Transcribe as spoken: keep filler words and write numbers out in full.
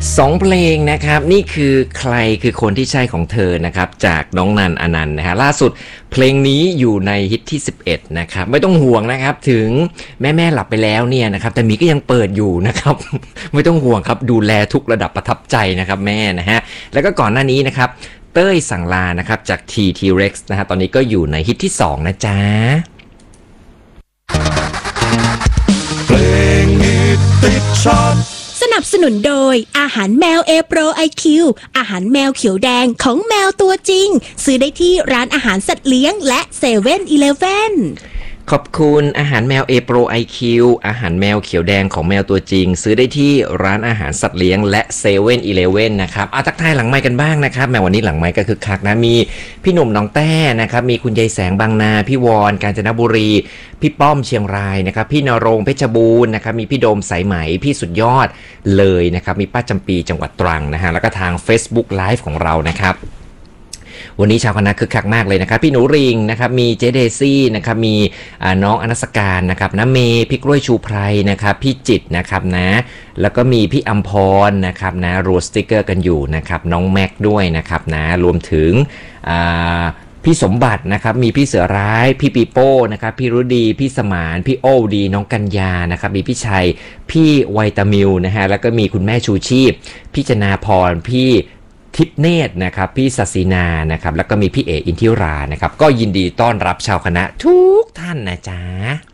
สองเพลงนะครับนี่คือใครคือคนที่ใช่ของเธอนะครับจากน้องนันอนันต์นะฮะล่าสุดเพลงนี้อยู่ในฮิตที่สิบเอ็ดนะครับไม่ต้องห่วงนะครับถึงแม่แม่หลับไปแล้วเนี่ยนะครับแต่มีก็ยังเปิดอยู่นะครับไม่ต้องห่วงครับดูแลทุกระดับประทับใจนะครับแม่นะฮะแล้วก็ก่อนหน้านี้นะครับเต้ยสั่งลานะครับจาก ที ที Rex นะฮะตอนนี้ก็อยู่ในฮิตที่สองนะจ๊ะเพลงฮิตติดชาร์ตสนับสนุนโดยอาหารแมว A Pro ไอ คิว อาหารแมวเขียวแดงของแมวตัวจริงซื้อได้ที่ร้านอาหารสัตว์เลี้ยงและเซเว่นอีเลฟเว่นขอบคุณอาหารแมว A Pro ไอ คิว อาหารแมวเขียวแดงของแมวตัวจริงซื้อได้ที่ร้านอาหารสัตว์เลี้ยงและเซเว่นอีเลฟเว่นนะครับเอาทักทายหลังไมค์กันบ้างนะครับแม้วันนี้หลังไมค์ก็คือคักนะมีพี่หนุ่มน้องแต้นะครับมีคุณยายแสงบางนาพี่วอนกาญจนบุรีพี่ป้อมเชียงรายนะครับพี่นรงค์เพชรบูรณ์นะครับมีพี่โดมสายไหมพี่สุดยอดเลยนะครับมีป้าจำปีจังหวัดตรังนะฮะแล้วก็ทาง Facebook Live ของเรานะครับวันนี้ชาวคณะคึกคักมากเลยนะครับพี่หนูริงนะครับมีเจเดซี่นะครับมีน้องอนัสการนะครับน้าเมย์พี่กล้วยชูไพรนะครับพี่จิตนะครับนะแล้วก็มีพี่อัมพรนะครับนะรัวสติกเกอร์กันอยู่นะครับน้องแม็กด้วยนะครับนะรวมถึงพี่สมบัตินะครับมีพี่เสือร้ายพี่ปีโป้นะครับพี่รุดีพี่สมานพี่โอ้ดีน้องกัญญานะครับมีพี่ชัยพี่ไวตามิลนะฮะแล้วก็มีคุณแม่ชูชีพพี่จนาพรพี่ทิพเนตรนะครับพี่ศศินานะครับแล้วก็มีพี่เออินทิรานะครับก็ยินดีต้อนรับชาวคณะทุกท่านนะจ๊ะ